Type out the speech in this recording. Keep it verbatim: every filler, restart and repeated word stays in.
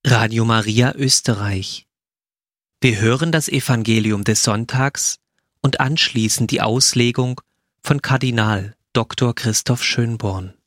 Radio Maria Österreich. Wir hören das Evangelium des Sonntags und anschließend die Auslegung von Kardinal Doktor Christoph Schönborn.